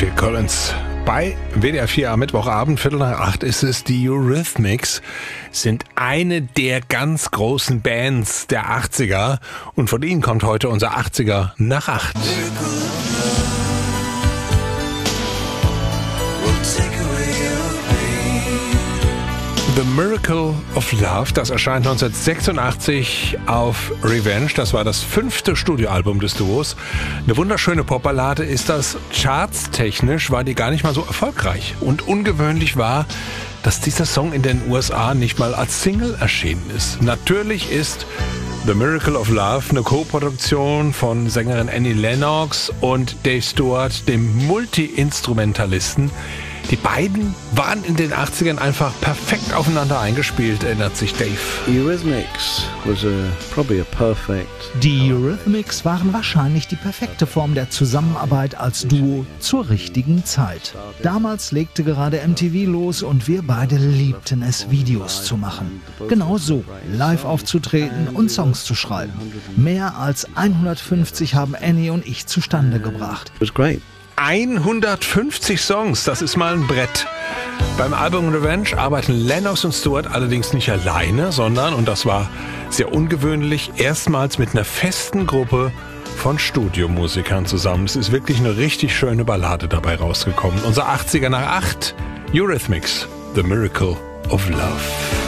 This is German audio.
Phil Collins. Bei WDR 4 am Mittwochabend, 7:45 ist es, die Eurythmics sind eine der ganz großen Bands der 80er und von ihnen kommt heute unser 80er nach 8. The Miracle of Love, das erscheint 1986 auf Revenge. Das war das 5. Studioalbum des Duos. Eine wunderschöne Popballade ist das. Chartstechnisch war die gar nicht mal so erfolgreich. Und ungewöhnlich war, dass dieser Song in den USA nicht mal als Single erschienen ist. Natürlich ist The Miracle of Love eine Co-Produktion von Sängerin Annie Lennox und Dave Stewart, dem Multi-Instrumentalisten. Die beiden waren in den 80ern einfach perfekt aufeinander eingespielt, erinnert sich Dave. Die Eurythmics waren wahrscheinlich die perfekte Form der Zusammenarbeit als Duo zur richtigen Zeit. Damals legte gerade MTV los und wir beide liebten es, Videos zu machen. Genau so, live aufzutreten und Songs zu schreiben. Mehr als 150 haben Annie und ich zustande gebracht. 150 Songs, das ist mal ein Brett. Beim Album Revenge arbeiten Lennox und Stewart allerdings nicht alleine, sondern, und das war sehr ungewöhnlich, erstmals mit einer festen Gruppe von Studiomusikern zusammen. Es ist wirklich eine richtig schöne Ballade dabei rausgekommen. Unser 80er nach 8, Eurythmics, The Miracle of Love.